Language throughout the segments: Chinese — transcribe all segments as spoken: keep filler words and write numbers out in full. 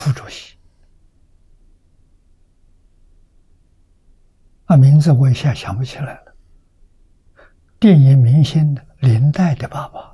副主席啊，名字我一下想不起来了。电影明星的林黛的爸爸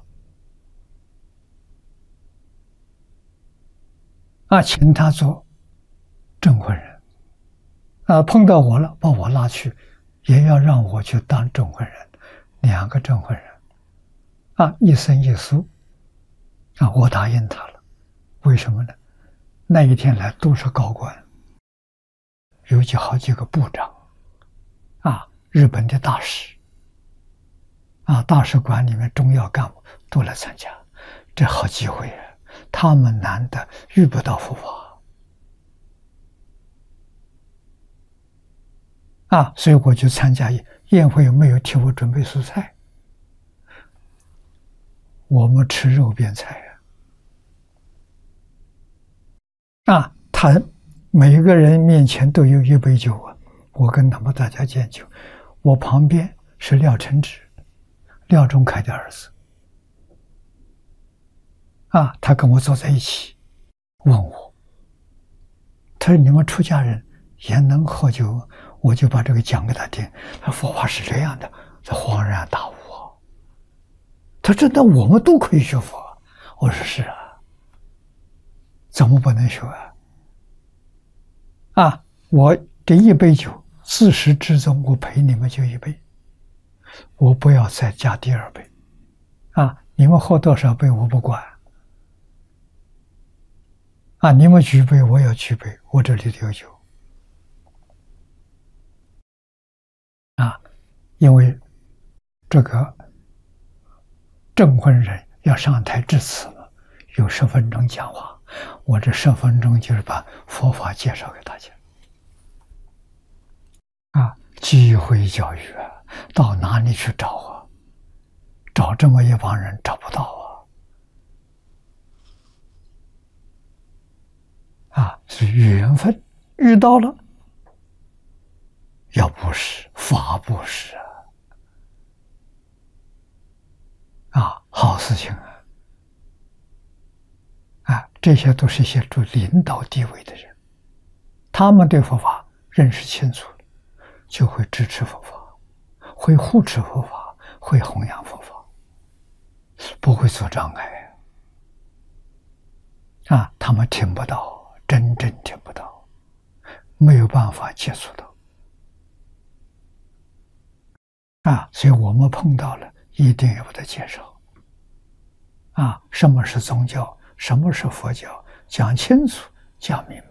啊，请他做证婚人啊，碰到我了，把我拉去，也要让我去当证婚人，两个证婚人啊，一生一世啊，我答应他了。为什么呢？那一天来都是高官，有几好几个部长啊，日本的大使啊，大使馆里面重要干部都来参加，这好机会啊！他们难得遇不到佛法啊，所以我就参加宴会，没有替我准备蔬菜，我们吃肉边菜啊！啊，他每个人面前都有一杯酒啊，我跟他们大家敬酒，我旁边是廖承志，廖仲恺的儿子啊，他跟我坐在一起，问我，他说你们出家人也能喝酒？我就把这个讲给他听，他说佛法是这样的，他恍然大悟啊。他说那我们都可以学佛。我说是啊，怎么不能学啊？啊，我这一杯酒自始至终我陪你们就一杯，我不要再加第二杯啊！你们喝多少杯我不管啊！你们举杯我要举杯，我这里有酒啊！因为这个证婚人要上台致辞嘛，有十分钟讲话，我这十分钟就是把佛法介绍给大家啊！机会教育啊，到哪里去找啊？找这么一帮人找不到啊！啊，是缘分遇到了，要布施，法布施啊！啊，好事情啊！啊，这些都是一些住领导地位的人，他们对佛法认识清楚了，就会支持佛法，会护持佛法，会弘扬佛法，不会做障碍啊！他们听不到，真正听不到，没有办法接触到啊！所以我们碰到了，一定要把它介绍啊！什么是宗教？什么是佛教？讲清楚，讲明白。